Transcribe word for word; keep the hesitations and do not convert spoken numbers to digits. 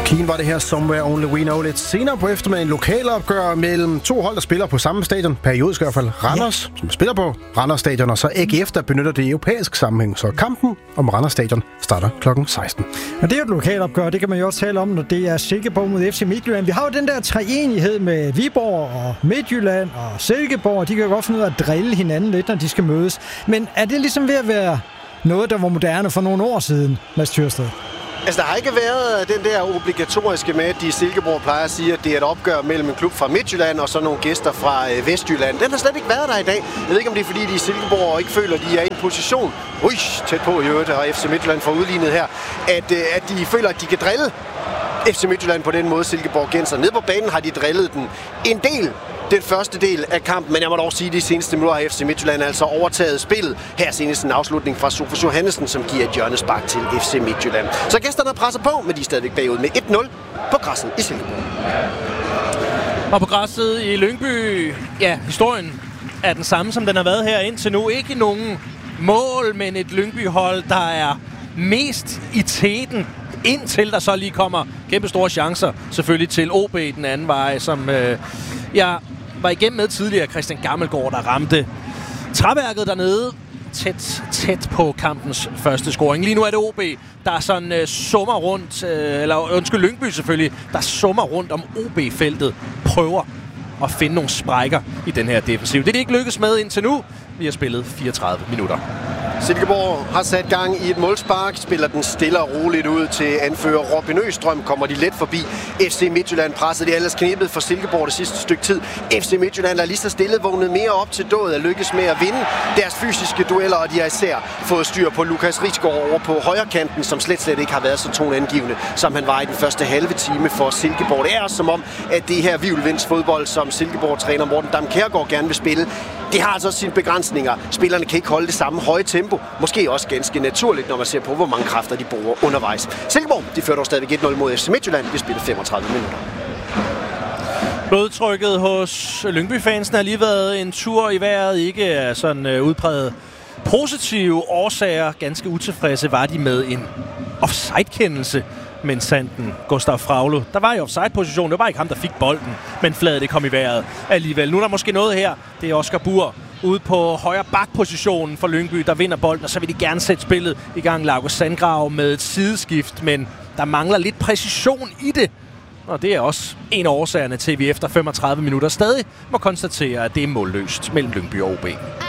Keen var det her Somewhere Only We Know. Lidt senere på eftermiddagen lokalopgør mellem to hold, der spiller på samme stadion. Periodisk i hvert fald Randers, ja. som spiller på Randers Stadion, og så A G F, der benytter det europæiske sammenhæng. Så kampen om Randers Stadion starter klokken seksten. Og det er jo et lokalopgør, det kan man jo også tale om, når det er Silkeborg mod F C Midtjylland. Vi har jo den der treenighed med Viborg og Midtjylland og Silkeborg. De kan jo godt finde ud af at drille hinanden lidt, når de skal mødes. Men er det ligesom ved at være noget, der var moderne for nogle år siden, Mads Thyrsted? Altså, der har ikke været den der obligatoriske med, at de i Silkeborg plejer at sige, at det er et opgør mellem en klub fra Midtjylland og så nogle gæster fra Vestjylland. Den har slet ikke været der i dag. Jeg ved ikke, om det er, fordi de i Silkeborg ikke føler, at de er i en position, ui, tæt på i øvrigt, og F C Midtjylland får udlignet her, at, at de føler, at de kan drille F C Midtjylland på den måde, Silkeborg genser. Nede på banen har de drillet den en del. Den første del af kampen, men jeg må dog sige, at de seneste minutter har F C Midtjylland altså overtaget spillet. Her senest en afslutning fra Sofus Johannesen, som giver et hjørnespark til F C Midtjylland. Så gæsterne presser på, men de er stadigvæk bagud med et nul på græsset i Silkeborg. Og på græsset i Lyngby, ja, historien er den samme, som den har været her indtil nu. Ikke nogen mål, men et Lyngby-hold, der er mest i teten, indtil der så lige kommer kæmpe store chancer, selvfølgelig til O B den anden vej, som øh, jeg var igennem med tidligere, Christian Gammelgaard, der ramte træværket dernede, tæt, tæt på kampens første scoring. Lige nu er det O B, der sådan øh, summer rundt, øh, eller undskyld, Lyngby selvfølgelig, der summer rundt om O B-feltet, prøver at finde nogle sprækker i den her defensiv. Det er de ikke lykkes med indtil nu. Vi har spillet fireogtredive minutter. Silkeborg har sat gang i et målspark, spiller den stille og roligt ud til anfører Robin Østrøm, kommer de let forbi. F C Midtjylland pressede de ellers knebet for Silkeborg det sidste stykke tid. F C Midtjylland er lige så stille vågnet mere op til død og lykkes med at vinde deres fysiske dueller, og de har især fået styr på Lukas Rigsgaard over på højre kanten, som slet slet ikke har været så toneangivende, som han var i den første halve time for Silkeborg. Det er også som om, at det her hvirvelvindsfodbold, som Silkeborg-træner Morten Dam Kjærgaard gerne vil spille, det har altså sine begrænsninger. Spillerne kan ikke holde det samme høje tempo. Måske også ganske naturligt, når man ser på, hvor mange kræfter de bruger undervejs. Silkeborg, de fører dog stadigvæk et nul mod F C Midtjylland. De spiller femogtredive minutter. Blodtrykket hos Lyngby-fansen har lige været en tur i vejret. Ikke af sådan øh, udpræget positive årsager. Ganske utilfredse var de med en offside-kendelse. Men Sanden, Gustav Fraglo, der var i offside-position. Det var ikke ham, der fik bolden, men fladet det kom i vejret alligevel. Nu er der måske noget her. Det er Oscar Bur ude på højre bakpositionen for Lyngby, der vinder bolden, og så vil de gerne sætte spillet i gang. Largo Sandgrav med et sideskift, men der mangler lidt præcision i det. Og det er også en af årsagerne til, at vi efter femogtredive minutter stadig må konstatere, at det er målløst mellem Lyngby og O B.